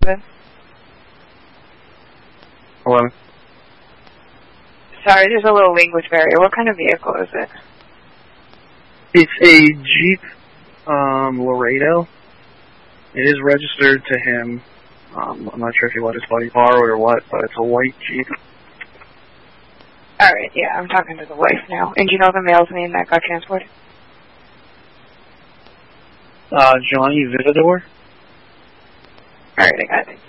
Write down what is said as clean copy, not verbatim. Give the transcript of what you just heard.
it? Hello? Sorry, there's a little language barrier. What kind of vehicle is it? It's a Jeep Laredo. It is registered to him. I'm not sure if he let his buddy borrow it or what, but it's a white Jeep. Alright, yeah, I'm talking to the wife now. And do you know the male's name that got transported? Johnny Vitador. Alright, I got it.